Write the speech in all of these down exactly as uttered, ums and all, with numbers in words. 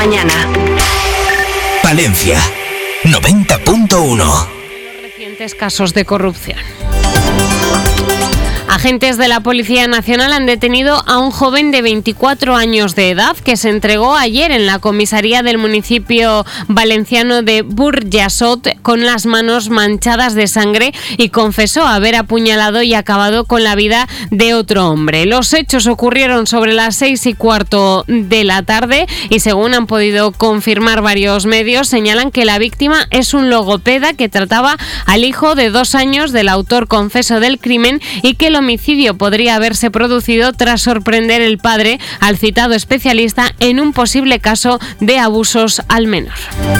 Mañana. Palencia, noventa punto uno. Recientes casos de corrupción. Agentes de la Policía Nacional han detenido a un joven de veinticuatro años de edad que se entregó ayer en la comisaría del municipio valenciano de Burjassot con las manos manchadas de sangre y confesó haber apuñalado y acabado con la vida de otro hombre. Los hechos ocurrieron sobre las seis y cuarto de la tarde y, según han podido confirmar varios medios, señalan que la víctima es un logopeda que trataba al hijo de dos años del autor confeso del crimen y que el homicidio podría haberse producido tras sorprender el padre al citado especialista en un posible caso de abusos al menor.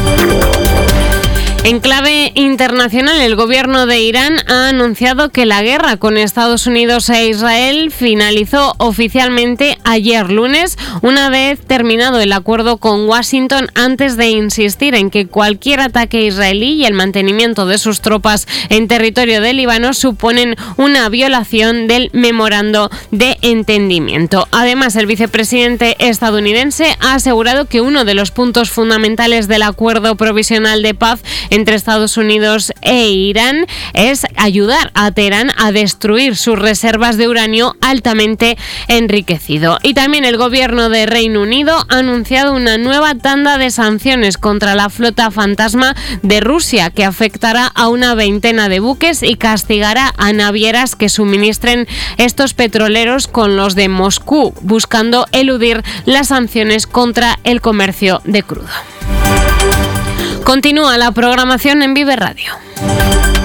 En clave internacional, el gobierno de Irán ha anunciado que la guerra con Estados Unidos e Israel finalizó oficialmente ayer lunes, una vez terminado el acuerdo con Washington, antes de insistir en que cualquier ataque israelí y el mantenimiento de sus tropas en territorio de Líbano suponen una violación del memorando de entendimiento. Además, el vicepresidente estadounidense ha asegurado que uno de los puntos fundamentales del acuerdo provisional de paz entre Estados Unidos e Irán es ayudar a Teherán a destruir sus reservas de uranio altamente enriquecido. Y también el gobierno de Reino Unido ha anunciado una nueva tanda de sanciones contra la flota fantasma de Rusia que afectará a una veintena de buques y castigará a navieras que suministren estos petroleros con los de Moscú, buscando eludir las sanciones contra el comercio de crudo. Continúa la programación en Vive Radio.